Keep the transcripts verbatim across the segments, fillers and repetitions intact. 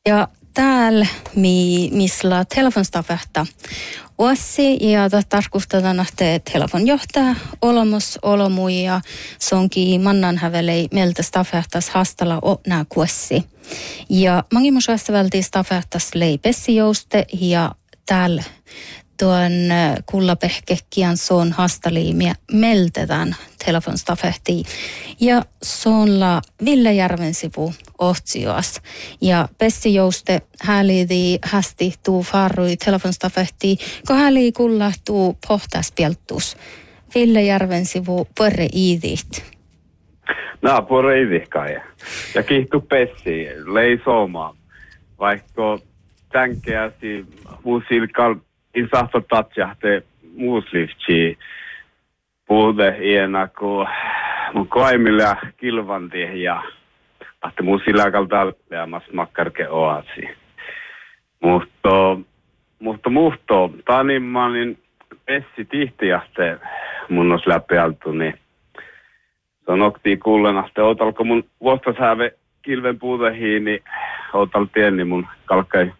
Ja täällä, mi, missä telefonstafetta Ossi ja tarkoitetaan, että telefon johtaa olemus olomui ja sonkin mannan hävelei meiltä stafettas hastalla opnaa kuossi. Ja mangi musaista vältii stafettas leipessi jouste ja täällä tuon kullapehkekkian soon hastaliimia meltetään telefonstafettiin. Ja soonla Ville Järven sivu ohtsioas. Ja pessi jouste häliidi hästi tuu farrui telefonstafettiin, kun häli kulla tuu pohtaspeltus. Ville Järven sivu porre iidit. No, porre iidihkaja. Ja kihtu pessi, lei soomaa. Vaikka tänkeäsi muusilkal insahto tatsjahte muuslifti puhude iena, kun mun koimilla kilvanti ja ahte muusilakalta leamas makkarke oasi. Mutta, mutta muhto, tanimmanin pessi tihtiahte mun os läpialtu, niin sanoktii kuullenahte, otalko mun vuostashääve kilven puutehiin, niin otal tienni mun kalkkai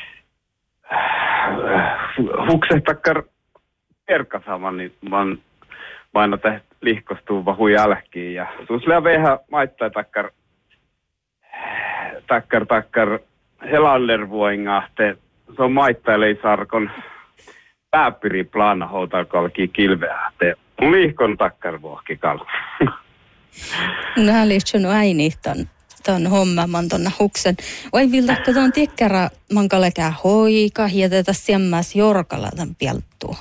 huksehtakkar erkasaman, niin vaan vain te lihkostuu vahu jälkiin. Ja suuslea veihä maittaa takkar takkar takkar helallervuengahte. Se on maittailei sarkon pääpiri plana houtalkolki kilveähte. Lihkon takkar vuohkikal. Nää lihtsun aini ton. Tuon homman tuonne huksen. Vai viltakko tuon tikkärä mankalekää hoika ja tätä siemmäs jorkalla tämän pieltuu?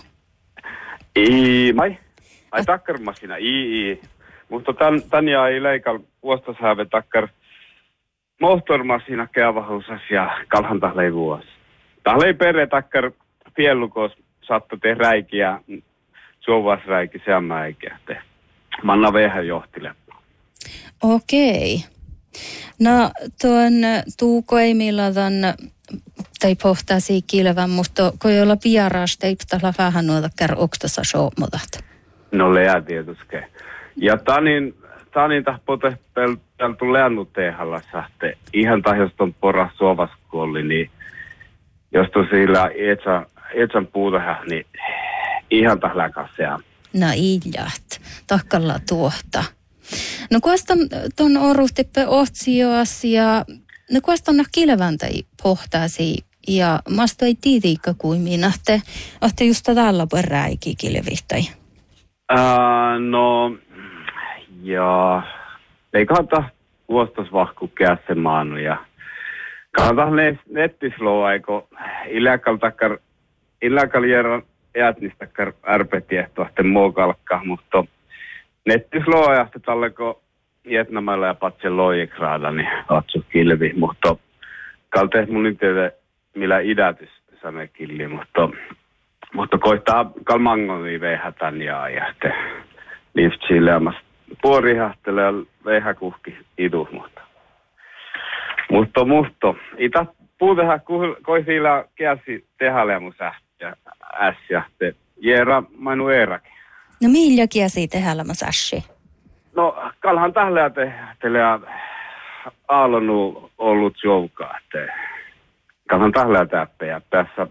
Ei, mai. Ai takkarmasina, ei, ei. Mutta tän, tän jää ei leikal vuostashääve takkar moottormasina käyvahusas ja kalhan tahlei vuosi. Tahlei perre takkar piellukos saattu te räikiä, suovas räiki siemmä eikä te. Manna vähän johtile. Okei. No tuon tuukoimilla ton tai pohtasi kilvän, mutta kun ei olla vieras, ei pitää vähän noita kär oktassa showmodat. No lea tietysti. Ja tanin, tanin tahpote peltu leannut tehalla sahte. Ihan tahjost on poras suovaskuolli, niin jos tosilla etsän, etsän puutahan, niin ihan tahläkasea. No iljat, takkalla tuohta. No kuastan ton oruhtippe otsioas ja no kuastan na kilväntäi pohtaasi ja masto ei tiitiikka kuin minä, että olette just tällä perääkin kilvihtäi. Uh, no, ja ei kannata vuostasvahku käsemaanu ja kannata nettisloa, eikö illäkal takkar, illäkal järän jätnistakkar ärpetiehtoahten muukalkka, mutta nettisloa ja sitten talleko Vietnamilla ja patsen loijekraada, niin katso kilvi, mutta kalteet mun nyt tiedä, millä idätys sanoo killi, mutta mutta koittaa kalmangoni veihätän ja ajahte liftsillämässä puorihahtelee ja veihäkuhki idus, mutta mutta muhto itä puutehän koisilla käsi tehälle mun sähtiä äsjähte jera mainu eräkin. No millä käsi tehällä mun sähti? No kalhan tählää tehdä aallonu ollut joukaa, että kalhan tählää täppä ja tässä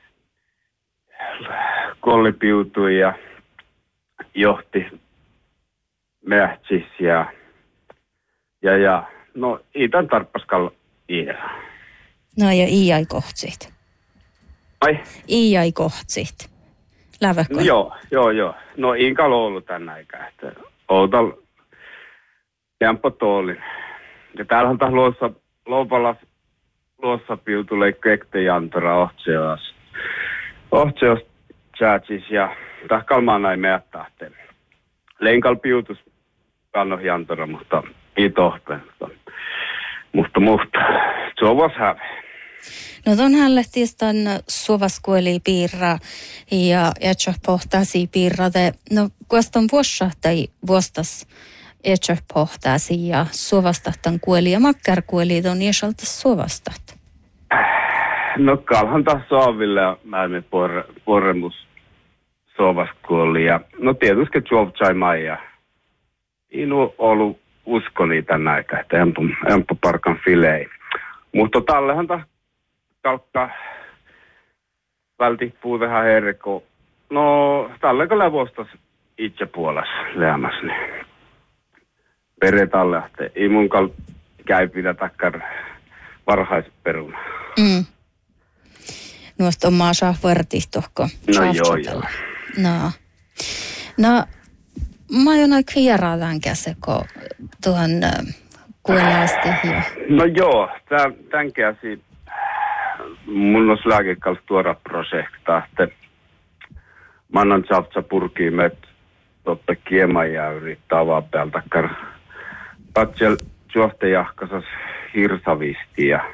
kolli piutui ja johti mähtsis ja ja ja no itän tarppaskal iä. No ja iäi kohtsit. Ai? Iäi kohtsit. Läväkö? No, joo, joo, joo. No inkal ollut tän aikaa, että outal jämpä toolin. Ja täällähän taas luossa, loopalla luossa piutu leikko ekte jantora ohtseos. Ohtseos tjäätsis ja tahkalmaan näin meättähteen. Leinkal piutus kannoh jantora, mutta ei tohteen. Mutta, mutta, se on vuos häve. No ton hällehtiistan suvaskueli piirra ja etsä pohtasi piirrate. No kuastan vuossa tai vuostas etsä pohtasi ja suvastahtan kueli ja makkarkueli ton jäsalta suvastat. No kalhan taas soaville ja määrme por, porremus sovaskuoli ja no tietysti juovtsai maija. Ei nu ollut uskoni tän aikaa, että empu, empu parkan filei. Mutta tallehan ta kalkka vältippuu vähän herko. No, talleko levostas itse puolessa leämässä. Niin. Pere talle, että ei mun kal käy pidä takkar varhaisperuna. Mm. Nuosta omaa saa vartis tohko. No joo, joo. No. No, mä oon aika vieraadaan käseko tuon äh, kuuleasti. No joo, tämän, tämän käsi mun on lääkekalta tuoda projekta, että mä annan tsaftsa purkiin met totta kieman ja yrittää avaa päältä takkar katsel johtajahkasas hirsavisti ja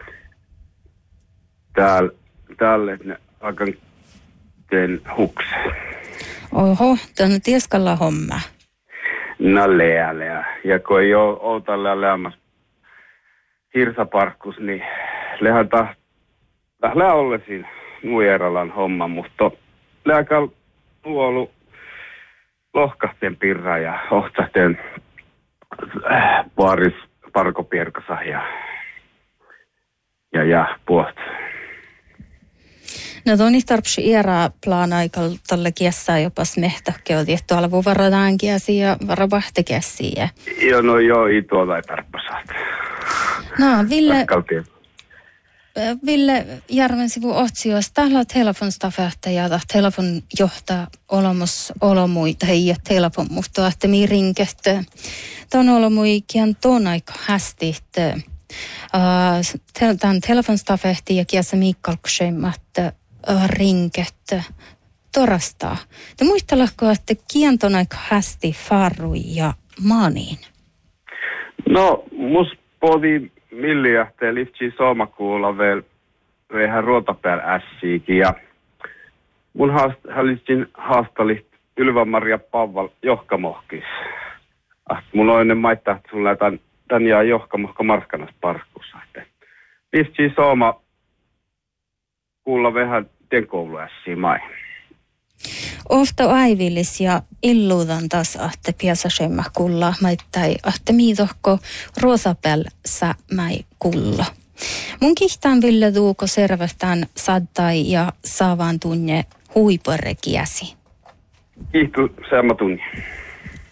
täällä täällä ne akan teen hukseen. Oho, tuonne tieskalla homma. No leä, leä. Ja kun ei ole, ole tällä leämässä hirsaparkkus, niin lehän tähdellä olla siinä nuijeralan homma, mutta leäkään on ollut lohkahteen pirra ja ohtahteen äh, paaris parkopierkasa ja, ja, ja puht. No tuonni tarpsi iäraa plaanaikalla tällä kiessää jopa smehtäkki on tietty alvu varataan kiesi ja varavahti käsiä. Joo, no joo, ei tuolla ei tarppasaat. No, Ville, Ville Järven sivu otsiossa. Täällä on telefonstafähtä ja telefon johtaa olemus olomuita ja telefon muhtoa, että mi rinket. Tuon olomuikian tuon aika hästi, että uh, tämän telefonstafähti ja kiessä miikkalkseimmat rinket torastaa. Te muistelako, että kienton aika hästi farrui ja maaniin? No, mus podi millijahteen liftsi somakuulla vielä vähän ruotapäällä ässiikin ja mun haalistin haastali Ylva-Maria Pavval johkamohkis. Ah, mun on ennen maittaa, että sulla tän, tän jää johkamohka markkanas parkkussa. Liftsi soma kuulla vähän den koulu ässiin mai. Ofta aivillis ja illuudan taas, että piasasemma kulla maittai, että miitohko ruotapääl sä mäi kulla. Mun kihtaan Ville Tuuko servästään saattai ja saavaan tunne huipurekiäsi. Kiitos, sama tunne.